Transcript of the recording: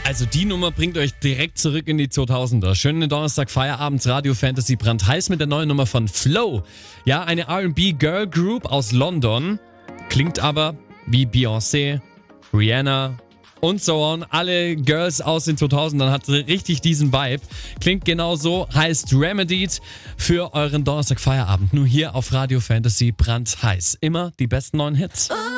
Also die Nummer bringt euch direkt zurück in die 2000er. Schönen Donnerstag, Feierabend, Radio Fantasy brandheiß mit der neuen Nummer von Flow. Ja, eine R&B Girl Group aus London. Klingt aber wie Beyoncé, Rihanna und so on. Alle Girls aus den 2000ern hatten richtig diesen Vibe. Klingt genau so, heißt Remedied für euren Donnerstag Feierabend. Nur hier auf Radio Fantasy brandheiß. Immer die besten neuen Hits.